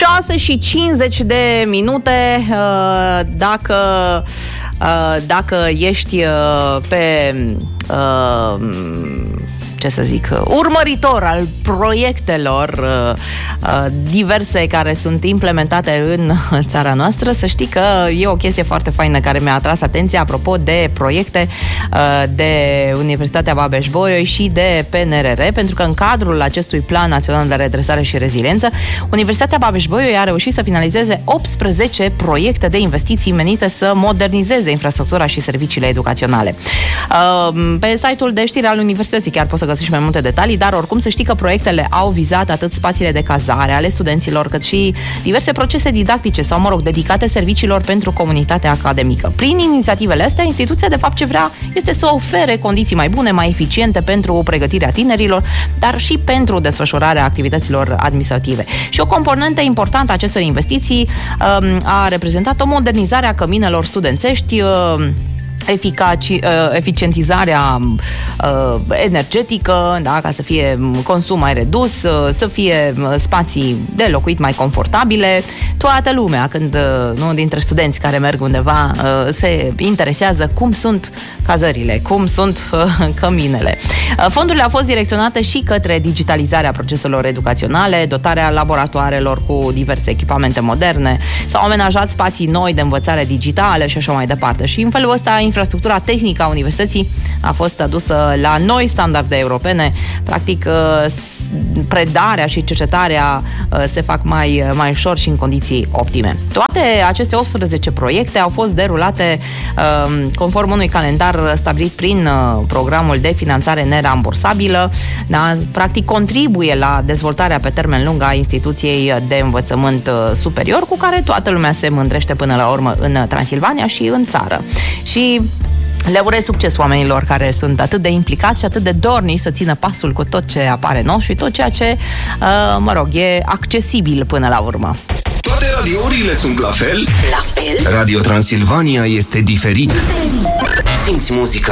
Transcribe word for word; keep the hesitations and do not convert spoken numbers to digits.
șase și cincizeci de minute. Dacă, dacă ești pe... ce să zic, urmăritor al proiectelor uh, diverse care sunt implementate în țara noastră, să știi că e o chestie foarte faină care mi-a atras atenția apropo de proiecte uh, de Universitatea Babeș-Bolyai și de P N R R, pentru că în cadrul acestui Plan Național de Redresare și Reziliență, Universitatea Babeș-Bolyai a reușit să finalizeze optsprezece proiecte de investiții menite să modernizeze infrastructura și serviciile educaționale. Uh, pe site-ul de știri al Universității chiar poți să găsești mai multe detalii, dar oricum să știi că proiectele au vizat atât spațiile de cazare ale studenților, cât și diverse procese didactice sau, mă rog, dedicate serviciilor pentru comunitatea academică. Prin inițiativele astea, instituția de fapt ce vrea este să ofere condiții mai bune, mai eficiente pentru pregătirea tinerilor, dar și pentru desfășurarea activităților administrative. Și o componentă importantă a acestor investiții um, a reprezentat o modernizare a căminelor studențești, um, Eficaci, uh, eficientizarea uh, energetică, da, ca să fie consum mai redus, uh, să fie spații de locuit mai confortabile. Toată lumea, când uh, nu dintre studenți care merg undeva, uh, se interesează cum sunt cazările, cum sunt uh, căminele. Uh, fondurile au fost direcționate și către digitalizarea proceselor educaționale, dotarea laboratoarelor cu diverse echipamente moderne, s-au amenajat spații noi de învățare digitală și așa mai departe. Și în felul ăsta, infrastructura tehnică a universității a fost adusă la noi standarde europene. Practic, predarea și cercetarea se fac mai, mai ușor și în condiții optime. Toate aceste optsprezece proiecte au fost derulate conform unui calendar stabilit prin programul de finanțare nerambursabilă. Da? Practic, contribuie la dezvoltarea pe termen lung a instituției de învățământ superior, cu care toată lumea se mândrește până la urmă în Transilvania și în țară. Și le urez succes oamenilor care sunt atât de implicați și atât de dornici să țină pasul cu tot ce apare nou și tot ceea ce, uh, mă rog, e accesibil până la urmă. Toate radiourile sunt la fel? La fel? Radio Transilvania este diferit. Simți muzica